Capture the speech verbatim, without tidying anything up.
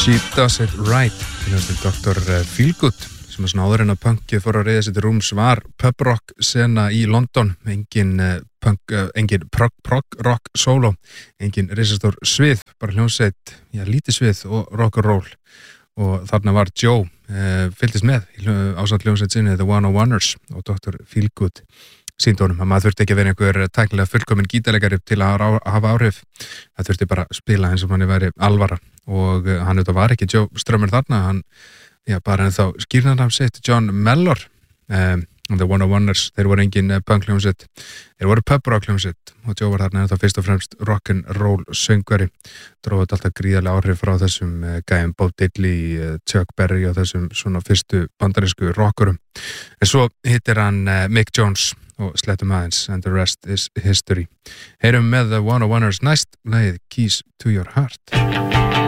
She Does It Right, doktor Feelgood, sem að svona áður en að punkið fór að reyða sér til rúms var pub rock sena í London, engin punk, engin prog, prog rock solo, engin risastór svið, bara hljómsveit, já lítið svið og rock and roll, og þarna var Joe, uh, fylgdist með ásamt hljómsveit sinni The One oh Oneers og doktor Feelgood sýndi honum að maður þurfti ekki að vera einhver tæknilega fullkominn gítarleikari til að hafa áhrif, það þurfti bara að spila eins og manni væri alvara og hann auðvitað var ekki Joe Strummer þarna, hann, já bara en þá skýrnarnafn sitt John Mellor, um, The One oh Oneers, þeir voru engin punk hljómsveit, þeir voru pub rock hljómsveit og Joe var þarna en þá fyrst og fremst rock and roll söngvari, dróði alltaf gríðarlega áhrif frá þessum uh, gæjum Bob Diddley, uh, Chuck Berry og þessum svona fyrstu bandarísku rockurum, en svo hittir hann uh, Mick Jones og slettum aðeins, and the rest is history. Heyrum með The One oh Oneers næst, lagið Keys to Your Heart.